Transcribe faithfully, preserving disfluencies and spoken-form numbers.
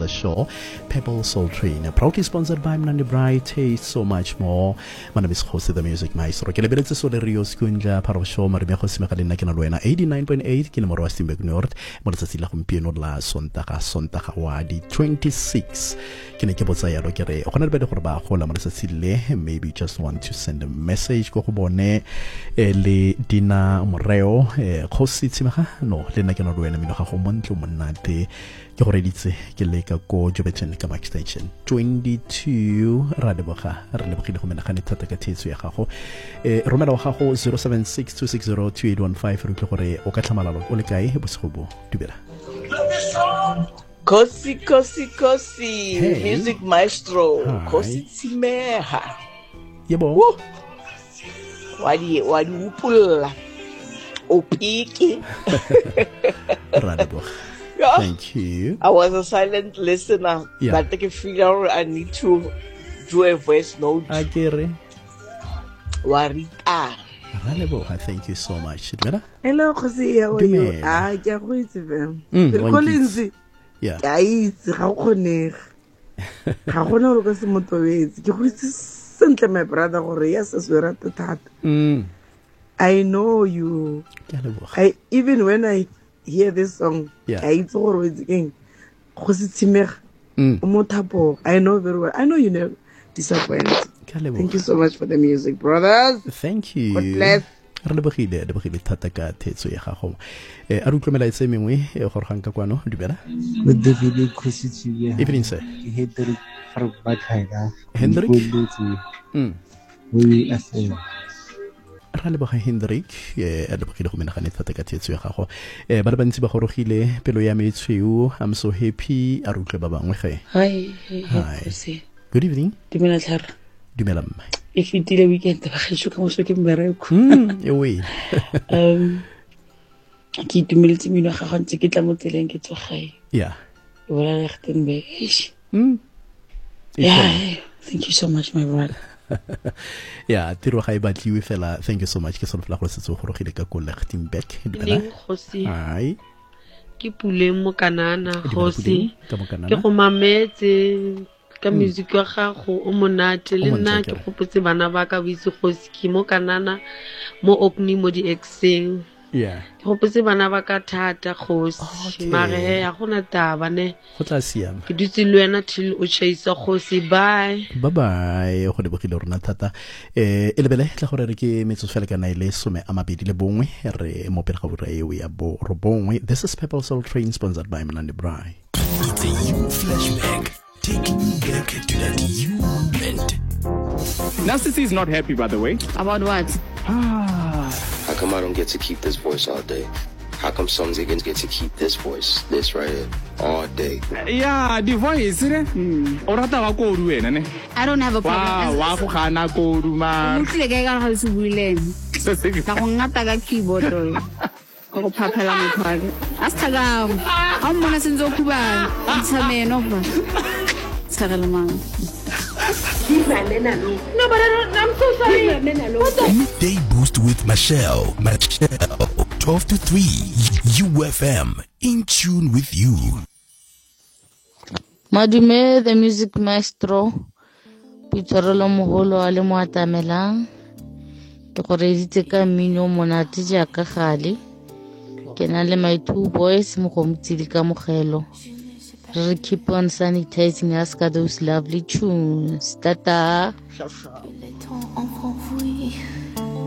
the show, Pebble Soul Train, proudly sponsored by Mnandi Bright. Hey, so much more. My name is Jose, the music maestro. Ke lebeletse so le Rio Skunja part of show mare me go simega le nna ke na lwena eighty-nine point eight ke le moro wa Steinberg North mo letsatsi la gompieno la Sontaga Sontaga wa di twenty-six. Ke ne ke botsa yalo ke re go na le bele gore ba gola mo letsatsi le, maybe just want to send a message go go bone le dina moreo go se tsimega no le nna ke na lwena mino ga go montlo monnate ke gore ditse ke le ka go Jobeton ka extension twenty-two ra le boga re le bogile go menagane thata ka thetso ya gago eh romela wa gago zero seven six two six zero two eight one five re tle gore o ka tlhamalalo o le kae bosigo dubela Kosi Kosi Kosi hey. Music maestro Hi. Kosi Tsimeha yebo wadi wadi upula opiki Radebo. Yeah. Thank you. I was a silent listener, yeah. but I can figure out I need to do a voice note. I get it. Warita. Radebo, thank you so much. Hello, Kosi. How are you? Ah, ke go itse be. Collins. Yeah. Ke itse ga go kgonega. Ga gona go se motobetse. Ke go itse sentle my brother gore yes se rata thata. Mm. I know you. I even when I hear this song, yeah. I it's always again. Mm. I know very well. I know you never disappoint. Thank you so much for the music, brothers. Thank you. God bless. Re le bogile le bogile thata ka thetso ya gago eh a re utlwemela itse mengwe e go rgang ka kwano dubela with the video khositswe evening sir Hendrik from Bathaiga Hendrik mm we asem ra le boga Hendrik eh a le bogile go menagane thata ka thetso ya gago eh ba le bantsi ba gorogile pelo ya metshweu. I'm so happy a re utlwe ba bangwe ge hi hi good evening dumela tlhara dumela if you did a weekend ba ge ka mo so ke mbereko mm ewe um ke tumeletse mino ga gantse ke tla mo tseleng ke tsogae yeah wala Lichtenberg mm yeah thank you so much my brother yeah tiro ga e batliwe fela thank you so much ke solofela go setso go rogile ka ko Lichtenberg dibela khosi ai ke pule mo kanana khosi ke go mametse ka music wa gago o monate le nna ke gopotse bana ba ka buitse khosi ke mo kanana mo okni mo di exeng yeah ke gopotse bana ba ka thata khosi mare ya gona taba ne go tla siama ke dutse le wena till o chaisa khosi bye bye bye go le bogile rona thata eh elebele tla gore re ke metso fela kana ile some a mabedi le bongwe re mo pele ga bora eo ya bo robongwe. This is Pebble Soul Train sponsored by Mnandi Bright. It's a you flashback. Taking you back to that you moment. Narcissy is not happy, by the way. About what? Ah. How come I don't get to keep this voice all day? How come some niggas get to keep this voice, this right here, all day? Yeah, the voice, eh? Hmm. Orata wa ko ru wena ne. I don't have a problem. Wa go gana ko ru ma. Mutile ke ga ga se buileng. Ka go ngata ka keyboard o. Go phaphela mothwale. Asithaga. A mmona senzo kuba. Ntsameno ba. Tshagalmang. No, but I don't, I'm so sorry. Midday Boost with Michelle. Michelle. twelve to three. U F M. In tune with you. Madume, the music maestro. Pitorolo moholo ale mo atamelang. Ke go reditse ka mmino monate jaaka gale. Ke na le my two boys mo go mtsidi ka mogelo. We keep on sanitizing us got those lovely tunes. Tata. Le temps enfant fouille.